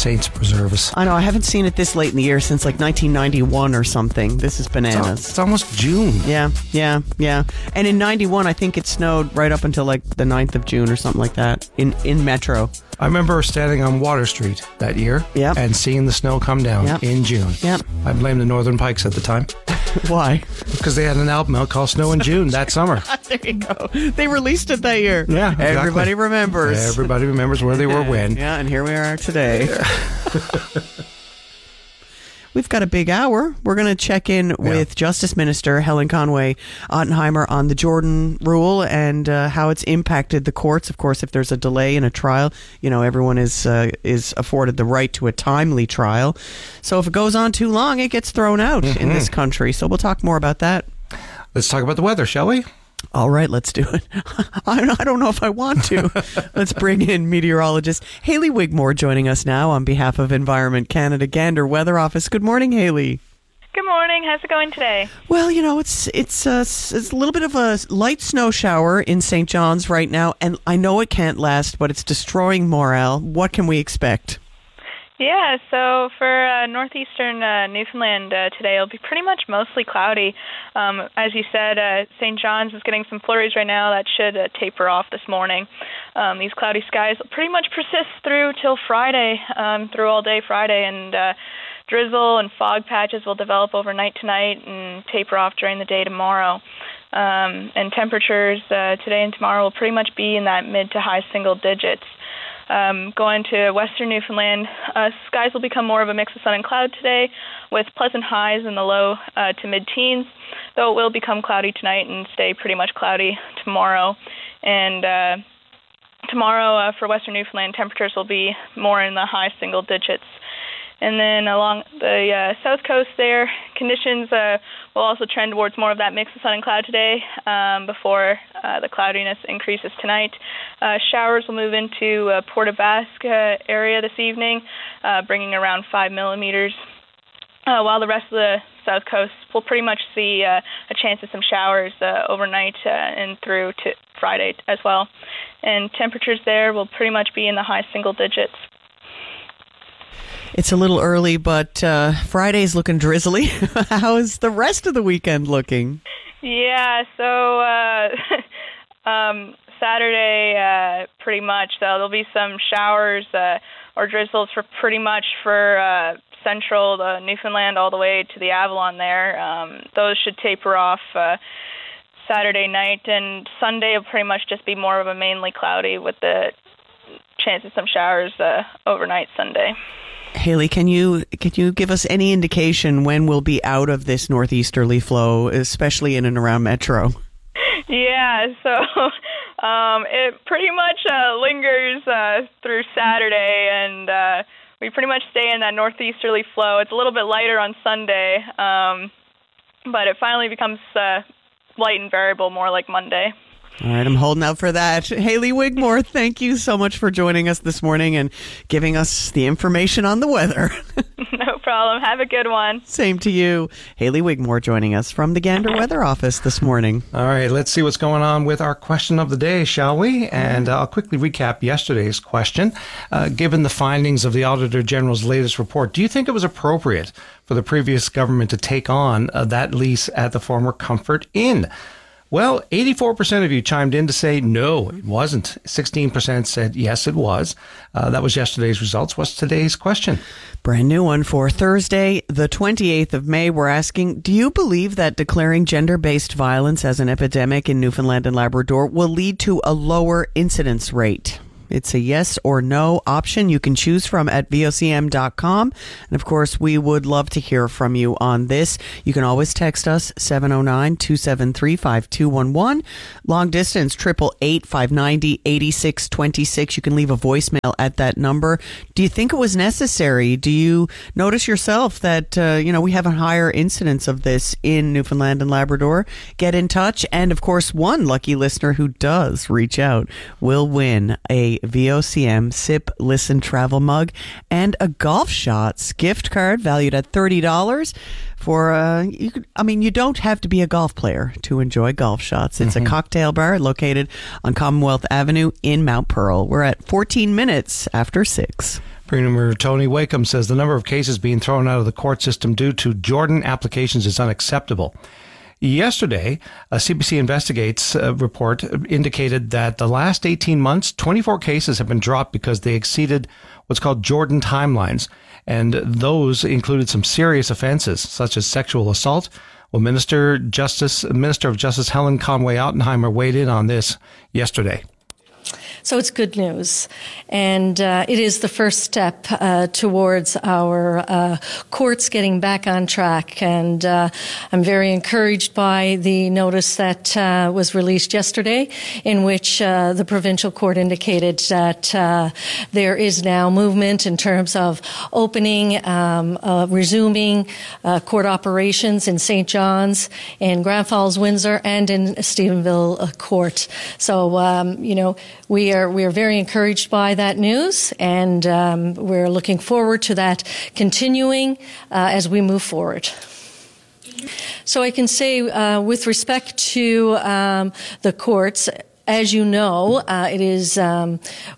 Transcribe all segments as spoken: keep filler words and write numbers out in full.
saints preserve us. I know, I haven't seen it this late in the year since like nineteen ninety-one or something. This is bananas. It's, it's almost June. Yeah, yeah, yeah. And in ninety-one, I think it snowed right up until like the ninth of June or something like that in, in Metro. I remember standing on Water Street that year Yep. and seeing the snow come down Yep. in June. Yep. I blame the Northern Pikes at the time Why? because they had an album out called Snow in June that summer. There you go. They released it that year. Yeah, exactly. Everybody remembers. Everybody remembers where they were when. Yeah, and here we are today. We've got a big hour. We're going to check in with Justice Minister Helen Conway Ottenheimer on the Jordan rule and uh, how it's impacted the courts. Of course, if there's a delay in a trial, you know, everyone is uh, is afforded the right to a timely trial. So if it goes on too long, it gets thrown out mm-hmm. in this country. So we'll talk more about that. Let's talk about the weather, shall we? All right, let's do it. I don't know if I want to. Let's bring in meteorologist Hayley Wigmore joining us now on behalf of Environment Canada Gander Weather Office. Good morning, Hayley. Good morning. How's it going today? Well, you know, it's it's uh, it's a little bit of a light snow shower in Saint John's right now, and I know it can't last, but it's destroying morale. What can we expect? Yeah, so for uh, northeastern uh, Newfoundland uh, today, it'll be pretty much mostly cloudy. Um, as you said, uh, Saint John's is getting some flurries right now that should uh, taper off this morning. Um, these cloudy skies will pretty much persist through till Friday, um, through all day Friday, and uh, drizzle and fog patches will develop overnight tonight and taper off during the day tomorrow. Um, and temperatures uh, today and tomorrow will pretty much be in that mid to high single digits. Um, going to western Newfoundland, uh, skies will become more of a mix of sun and cloud today with pleasant highs in the low uh, to mid-teens, though it will become cloudy tonight and stay pretty much cloudy tomorrow. And uh, tomorrow uh, for western Newfoundland, temperatures will be more in the high single digits. And then along the uh, south coast there, conditions uh, will also trend towards more of that mix of sun and cloud today um, before uh, the cloudiness increases tonight. Uh, showers will move into uh, Port aux Basques uh, area this evening, uh, bringing around five millimeters, uh, while the rest of the south coast will pretty much see uh, a chance of some showers uh, overnight uh, and through to Friday as well. And temperatures there will pretty much be in the high single digits. It's a little early, but uh, Friday's looking drizzly. How is the rest of the weekend looking? Yeah, so uh, um, Saturday, uh, pretty much. So there'll be some showers uh, or drizzles for pretty much for uh, central the Newfoundland all the way to the Avalon there. Um, those should taper off uh, Saturday night, and Sunday will pretty much just be more of a mainly cloudy with the chance of some showers uh, overnight Sunday. Hayley, can you can you give us any indication when we'll be out of this northeasterly flow, especially in and around Metro? Yeah, so um, it pretty much uh, lingers uh, through Saturday, and uh, we pretty much stay in that northeasterly flow. It's a little bit lighter on Sunday, um, but it finally becomes uh, light and variable more like Monday. All right, I'm holding out for that. Hayley Wigmore, thank you so much for joining us this morning and giving us the information on the weather. No problem. Have a good one. Same to you. Hayley Wigmore joining us from the Gander Weather Office this morning. All right, let's see what's going on with our question of the day, shall we? And uh, I'll quickly recap yesterday's question. Uh, given the findings of the Auditor General's latest report, do you think it was appropriate for the previous government to take on uh, that lease at the former Comfort Inn? Well, eighty-four percent of you chimed in to say no, it wasn't. sixteen percent said yes, it was. Uh, that was yesterday's results. What's today's question? Brand new one for Thursday, the twenty-eighth of May. We're asking, do you believe that declaring gender-based violence as an epidemic in Newfoundland and Labrador will lead to a lower incidence rate? It's a yes or no option you can choose from at V O C M dot com. And of course, we would love to hear from you on this. You can always text us seven oh nine, two seven three, five two one one. Long distance, eight eight eight, five nine zero, eight six two six. You can leave a voicemail at that number. Do you think it was necessary? Do you notice yourself that, uh, you know, we have a higher incidence of this in Newfoundland and Labrador? Get in touch. And of course, one lucky listener who does reach out will win a V O C M Sip Listen Travel Mug and a Golf Shots gift card valued at thirty dollars for, uh, you could, I mean, you don't have to be a golf player to enjoy Golf Shots. It's mm-hmm. a cocktail bar located on Commonwealth Avenue in Mount Pearl. We're at fourteen minutes after six. Premier Tony Wakeham says the number of cases being thrown out of the court system due to Jordan applications is unacceptable. Yesterday, a C B C Investigates uh, report indicated that the last eighteen months, twenty-four cases have been dropped because they exceeded what's called Jordan timelines. And those included some serious offenses, such as sexual assault. Well, Minister Justice, Minister of Justice Helen Conway-Ottenheimer weighed in on this yesterday. So it's good news, and uh, it is the first step uh, towards our uh, courts getting back on track. And uh, I'm very encouraged by the notice that uh, was released yesterday, in which uh, the provincial court indicated that uh, there is now movement in terms of opening, um, uh, resuming uh, court operations in Saint John's, in Grand Falls, Windsor, and in Stephenville uh, Court. So, um, you know, we are we are very encouraged by that news, and um, we're looking forward to that continuing uh, as we move forward. So I can say, uh, with respect to um, the courts, as you know, uh, it is um,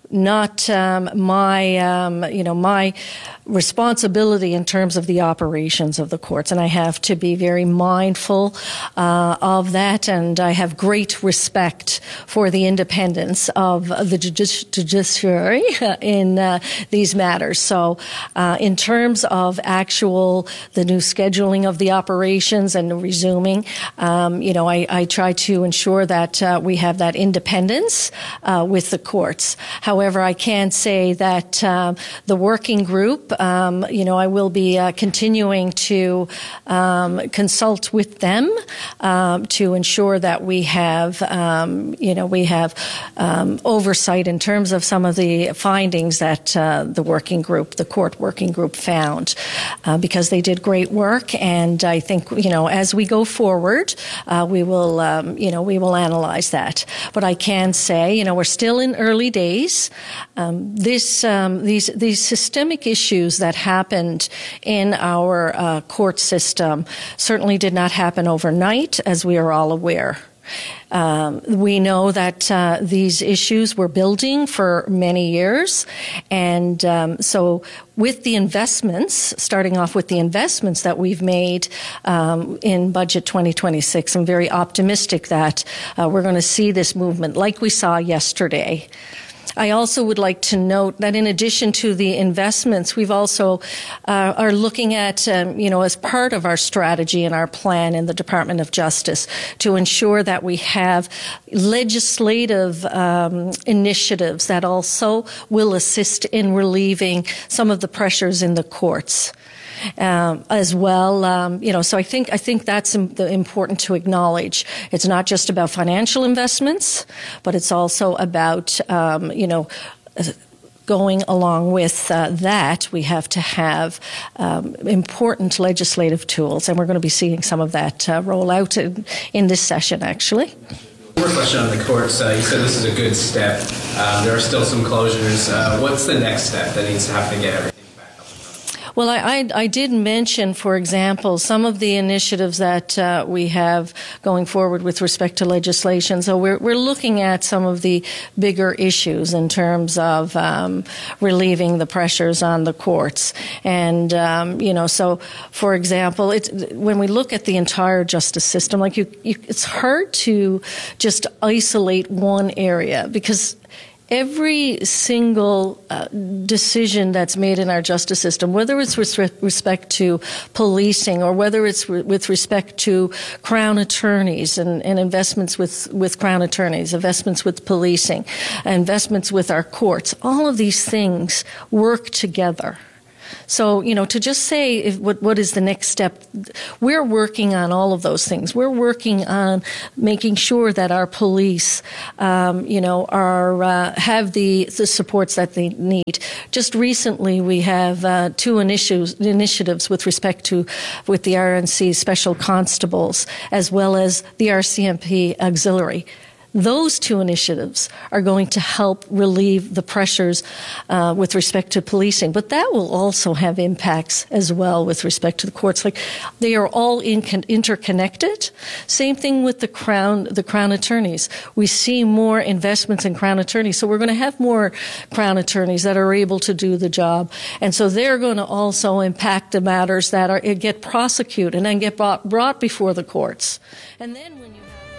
not um, my, um, you know, my responsibility in terms of the operations of the courts, and I have to be very mindful uh, of that, and I have great respect for the independence of the judici- judiciary in uh, these matters. So uh, in terms of actual, the new scheduling of the operations and the resuming, um, you know, I, I try to ensure that uh, we have that independence uh, with the courts. However, I can say that uh, the working group, Um, you know, I will be uh, continuing to um, consult with them um, to ensure that we have, um, you know, we have um, oversight in terms of some of the findings that uh, the working group, the court working group found, uh, because they did great work. And I think, you know, as we go forward, uh, we will, um, you know, we will analyze that. But I can say, you know, we're still in early days. Um, this, um, these, these systemic issues that happened in our uh, court system certainly did not happen overnight, as we are all aware. Um, we know that uh, these issues were building for many years, and um, so with the investments, starting off with the investments that we've made um, in Budget twenty twenty-six, I'm very optimistic that uh, we're going to see this movement like we saw yesterday. I also would like to note that in addition to the investments, we've also uh, are looking at, um, you know, as part of our strategy and our plan in the Department of Justice to ensure that we have legislative um, initiatives that also will assist in relieving some of the pressures in the courts. Um, as well, um, you know, so I think I think that's im- important to acknowledge. It's not just about financial investments, but it's also about, um, you know, going along with uh, that, we have to have um, important legislative tools, and we're going to be seeing some of that uh, roll out in, in this session, actually. One more question on the courts. Uh, you said this is a good step. Um, there are still some closures. Uh, what's the next step that needs to happen to get everything? Well, I, I, I did mention, for example, some of the initiatives that uh, we have going forward with respect to legislation. So we're, we're looking at some of the bigger issues in terms of um, relieving the pressures on the courts. And, um, you know, so, for example, it's, when we look at the entire justice system, like you, you it's hard to just isolate one area, because every single uh, decision that's made in our justice system, whether it's with respect to policing or whether it's re- with respect to Crown attorneys and, and investments with, with Crown attorneys, investments with policing, investments with our courts, all of these things work together. So, you know, to just say if, what what is the next step, we're working on all of those things. We're working on making sure that our police, um, you know, are uh, have the the supports that they need. Just recently, we have uh, two initiatives initiatives with respect to with the R N C Special Constables as well as the R C M P Auxiliary. Those two initiatives are going to help relieve the pressures uh, with respect to policing. But that will also have impacts as well with respect to the courts. Like, they are all in, interconnected. Same thing with the Crown, the Crown attorneys. We see more investments in Crown attorneys. So we're going to have more Crown attorneys that are able to do the job. And so they're going to also impact the matters that are get prosecuted and then get brought, brought before the courts. And then when you have